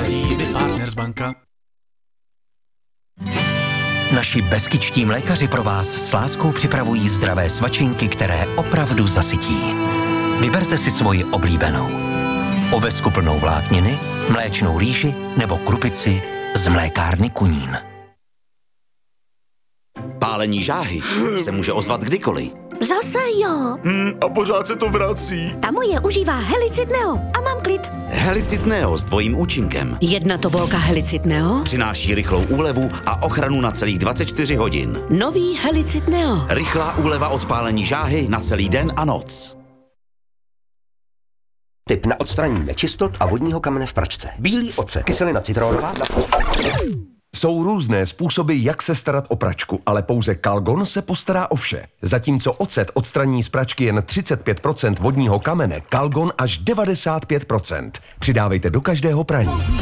Líby Partners banka. Naši beskičtí mlékaři pro vás s láskou připravují zdravé svačinky, které opravdu zasytí. Vyberte si svoji oblíbenou. Ovesku plnou vlákniny, mléčnou rýži nebo krupici z mlékárny Kunín. Pálení žáhy se může ozvat kdykoliv. Zase jo. A pořád se to vrací. Ta moje užívá Helicit Neo a mám klid. Helicit Neo s dvojím účinkem. Jedna tobolka Helicit Neo. Přináší rychlou úlevu a ochranu na celých 24 hodin. Nový Helicit Neo. Rychlá úleva od pálení žáhy na celý den a noc. Tip na odstranění nečistot a vodního kamene v pračce. Bílý ocet, kyselina citronová. Jsou různé způsoby, jak se starat o pračku, ale pouze Calgon se postará o vše. Zatímco ocet odstraní z pračky jen 35% vodního kamene, Calgon až 95%. Přidávejte do každého praní.